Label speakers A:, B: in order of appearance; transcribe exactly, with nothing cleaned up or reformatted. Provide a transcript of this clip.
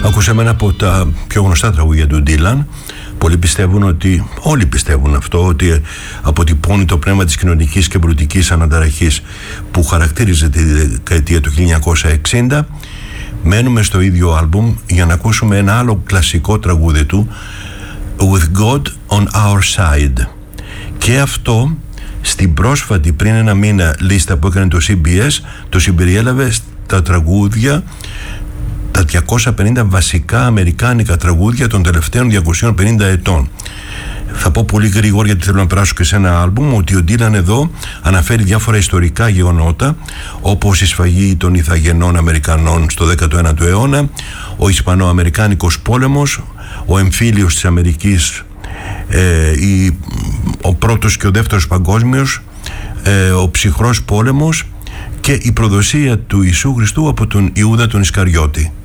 A: Ακούσαμε ένα από τα πιο γνωστά τραγούδια του Ντίλαν. Πολλοί πιστεύουν ότι, όλοι πιστεύουν αυτό, ότι αποτυπώνει το πνεύμα της κοινωνικής και πολιτικής αναταραχής που χαρακτήριζε τη δεκαετία του χίλια εννιακόσια εξήντα. Μένουμε στο ίδιο άλμπουμ για να ακούσουμε ένα άλλο κλασικό τραγούδι του, With God on Our Side. Και αυτό στην πρόσφατη, πριν ένα μήνα, λίστα που έκανε το σι μπι ες, το συμπεριέλαβε στα τραγούδια, τα διακόσια πενήντα βασικά αμερικάνικα τραγούδια των τελευταίων διακοσίων πενήντα ετών. Θα πω πολύ γρήγορα, γιατί θέλω να περάσω και σε ένα άλμπουμ, ότι ο Ντίλαν εδώ αναφέρει διάφορα ιστορικά γεγονότα, όπως η σφαγή των Ιθαγενών Αμερικανών στο δέκατο ένατο αιώνα, ο Ισπανοαμερικάνικος πόλεμος, ο εμφύλιος της Αμερικής, ε, η, ο πρώτος και ο δεύτερος παγκόσμιος, ε, ο ψυχρός πόλεμος και η προδοσία του Ιησού Χριστού από τον Ιούδα τον Ισκαριώτη.